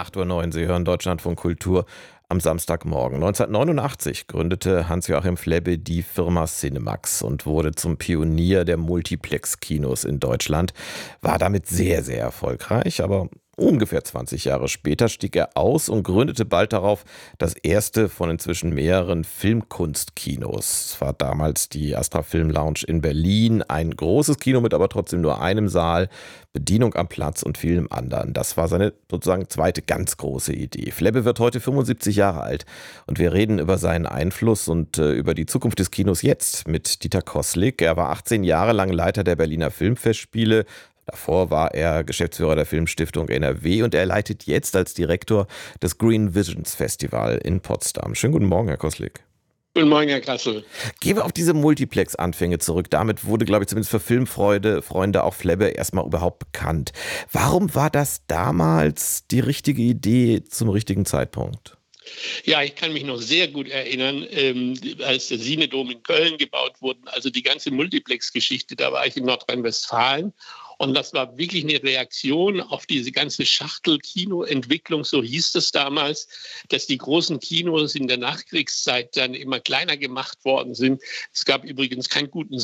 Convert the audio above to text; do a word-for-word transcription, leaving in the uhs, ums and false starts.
acht Uhr neun, Sie hören Deutschlandfunk Kultur am Samstagmorgen. neunzehnhundertneunundachtzig gründete Hans-Joachim Flebbe die Firma Cinemax und wurde zum Pionier der Multiplex-Kinos in Deutschland. War damit sehr, sehr erfolgreich, aber ungefähr zwanzig Jahre später stieg er aus und gründete bald darauf das erste von inzwischen mehreren Filmkunstkinos. Es war damals die Astra Film Lounge in Berlin, ein großes Kino mit aber trotzdem nur einem Saal, Bedienung am Platz und vielem anderen. Das war seine sozusagen zweite ganz große Idee. Flebbe wird heute fünfundsiebzig Jahre alt und wir reden über seinen Einfluss und äh, über die Zukunft des Kinos jetzt mit Dieter Koslik. Er war achtzehn Jahre lang Leiter der Berliner Filmfestspiele. Davor war er Geschäftsführer der Filmstiftung N R W und er leitet jetzt als Direktor das Green Visions Festival in Potsdam. Schönen guten Morgen, Herr Koslik. Guten Morgen, Herr Grassel. Gehen wir auf diese Multiplex-Anfänge zurück. Damit wurde, glaube ich, zumindest für Filmfreunde Freunde auch Flebbe erstmal überhaupt bekannt. Warum war das damals die richtige Idee zum richtigen Zeitpunkt? Ja, ich kann mich noch sehr gut erinnern, ähm, als der Sinedom in Köln gebaut wurde, also die ganze Multiplex-Geschichte, da war ich in Nordrhein-Westfalen. Und das war wirklich eine Reaktion auf diese ganze Schachtel-Kino-Entwicklung, so hieß es damals, dass die großen Kinos in der Nachkriegszeit dann immer kleiner gemacht worden sind. Es gab übrigens keinen guten